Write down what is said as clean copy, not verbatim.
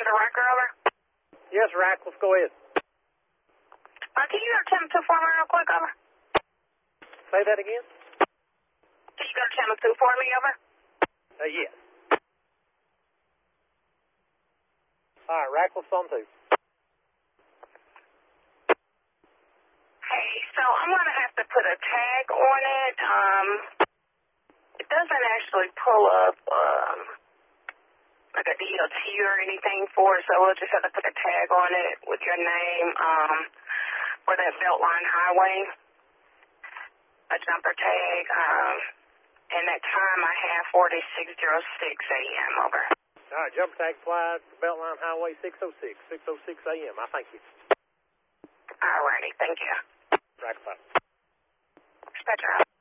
to Riker, over? Yes, Radcliffe, go ahead. Can you go to channel 2 for me real quick, over? Say that again? Can you go to channel 2 for me, over? Yes. All right, Radcliffe's on 2. Hey, so I'm going to have to put a tag on it. It doesn't actually pull up like a DOT or anything for it, so we'll just have to put a tag on it with your name for that Beltline Highway, a jumper tag, and that time I have 46:06 a.m. over. All right, jumper tag applied for Beltline Highway 606 a.m. I thank you. All righty, thank you. Radcliffe. Dispatcher out.